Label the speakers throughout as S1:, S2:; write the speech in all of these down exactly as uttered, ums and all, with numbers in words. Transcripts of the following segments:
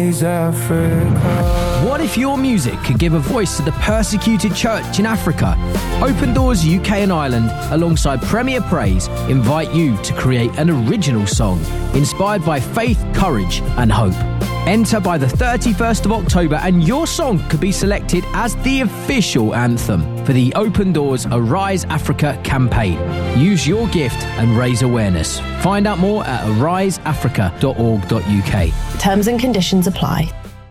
S1: What if your music could give a voice to the persecuted church in Africa? Open Doors U K and Ireland, alongside Premier Praise, invite you to create an original song inspired by faith, courage and hope. Enter by the thirty-first of October and your song could be selected as the official anthem for the Open Doors Arise Africa campaign. Use your gift and raise awareness. Find out more at arise africa dot org dot U K.
S2: Terms and conditions apply.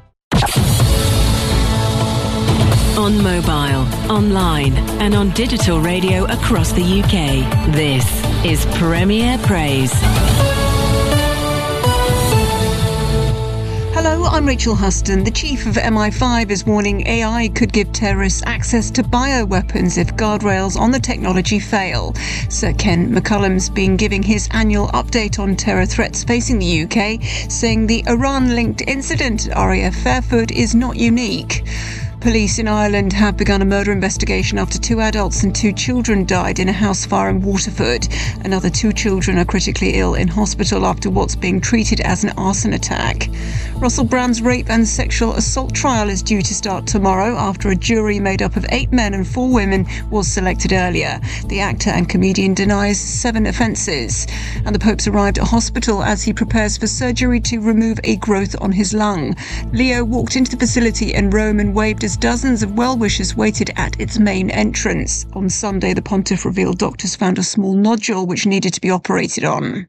S3: On mobile, online and on digital radio across the U K, this is Premier Praise.
S4: Hello, I'm Rachel Huston. The chief of M I five is warning A I could give terrorists access to bioweapons if guardrails on the technology fail. Sir Ken McCullum's been giving his annual update on terror threats facing the U K, saying the Iran-linked incident at R A F Fairford is not unique. Police in Ireland have begun a murder investigation after two adults and two children died in a house fire in Waterford. Another two children are critically ill in hospital after what's being treated as an arson attack. Russell Brand's rape and sexual assault trial is due to start tomorrow after a jury made up of eight men and four women was selected earlier. The actor and comedian denies seven offences. And the Pope's arrived at hospital as he prepares for surgery to remove a growth on his lung. Leo walked into the facility in Rome and waved as dozens of well-wishers waited at its main entrance. On Sunday, the pontiff revealed doctors found a small nodule which needed to be operated on.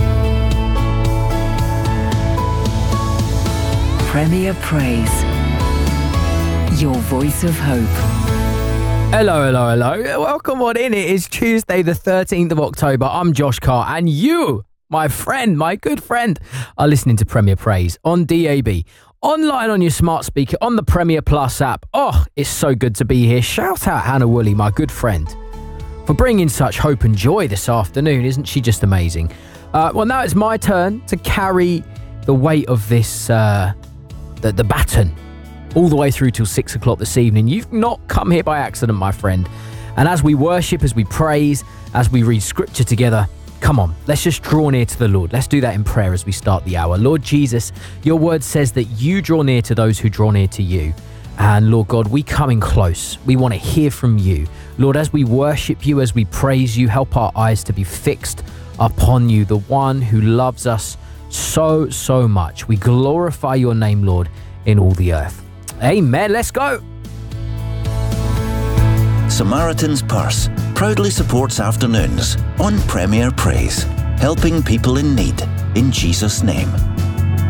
S3: Premier Praise, your voice of hope.
S1: Hello, hello, hello. Welcome on in. It is Tuesday, the thirteenth of October. I'm Josh Carr, and you, my friend, my good friend, are listening to Premier Praise on D A B. Online on your smart speaker, on the Premier Plus app. Oh, it's so good to be here. Shout out Hannah Woolley, my good friend, for bringing such hope and joy this afternoon. Isn't she just amazing? Uh, well, now it's my turn to carry the weight of this, uh, the, the baton, all the way through till six o'clock this evening. You've not come here by accident, my friend. And as we worship, as we praise, as we read scripture together, come on, let's just draw near to the Lord. Let's do that in prayer as we start the hour. Lord Jesus, your word says that you draw near to those who draw near to you. And Lord God, we come in close. We want to hear from you. Lord, as we worship you, as we praise you, help our eyes to be fixed upon you, the one who loves us so, so much. We glorify your name, Lord, in all the earth. Amen. Let's go.
S5: Samaritan's Purse proudly supports afternoons on Premier Praise, helping people in need in Jesus' name.